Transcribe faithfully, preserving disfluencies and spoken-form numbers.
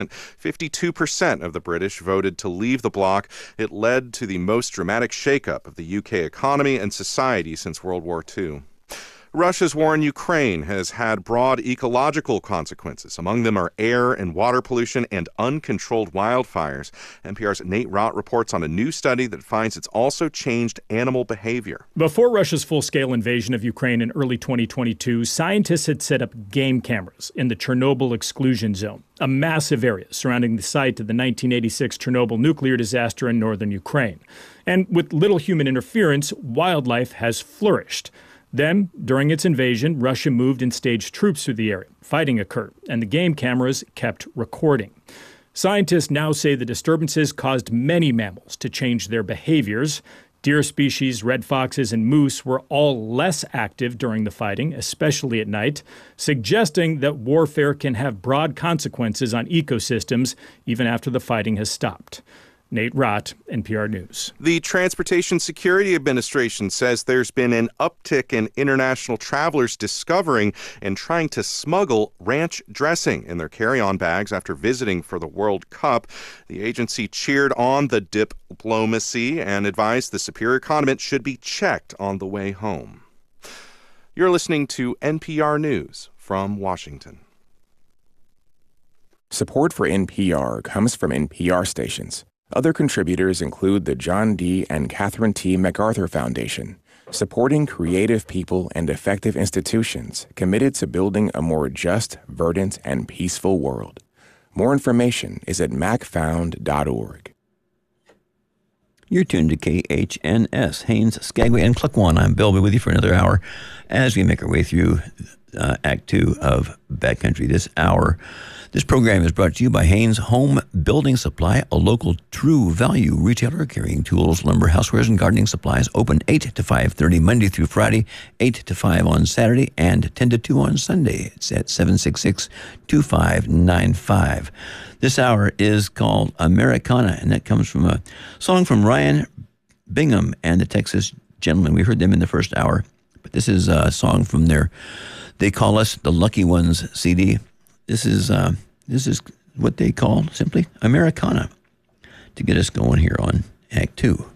fifty-two percent of the British voted to leave the bloc. It led to the most dramatic shakeup of the U K economy and society since World War Two. Russia's war in Ukraine has had broad ecological consequences. Among them are air and water pollution and uncontrolled wildfires. N P R's Nate Rott reports on a new study that finds it's also changed animal behavior. Before Russia's full-scale invasion of Ukraine in early twenty twenty-two, scientists had set up game cameras in the Chernobyl exclusion zone, a massive area surrounding the site of the nineteen eighty-six Chernobyl nuclear disaster in northern Ukraine. And with little human interference, wildlife has flourished. Then, during its invasion, Russia moved and staged troops through the area. Fighting occurred, and the game cameras kept recording. Scientists now say the disturbances caused many mammals to change their behaviors. Deer species, red foxes, and moose were all less active during the fighting, especially at night, suggesting that warfare can have broad consequences on ecosystems even after the fighting has stopped. Nate Rott, N P R News. The Transportation Security Administration says there's been an uptick in international travelers discovering and trying to smuggle ranch dressing in their carry-on bags after visiting for the World Cup. The agency cheered on the diplomacy and advised the superior condiment should be checked on the way home. You're listening to N P R News from Washington. Support for N P R comes from N P R stations. Other contributors include the John D. and Catherine T. MacArthur Foundation, supporting creative people and effective institutions committed to building a more just, verdant, and peaceful world. More information is at mac found dot org. You're tuned to K H N S, Haines, Skagway, and Klukwan. I'm Bill. We'll be with you for another hour as we make our way through uh, Act Two of Backcountry this hour. This program is brought to you by Haines Home Building Supply, a local true value retailer carrying tools, lumber, housewares, and gardening supplies. Open eight to five thirty Monday through Friday, eight to five on Saturday, and ten to two on Sunday. It's at seven six six, two five nine five. This hour is called Americana, and that comes from a song from Ryan Bingham and the Texas Gentlemen. We heard them in the first hour, but this is a song from their They Call Us the Lucky Ones C D. This is uh, this is what they call simply Americana to get us going here on Act Two.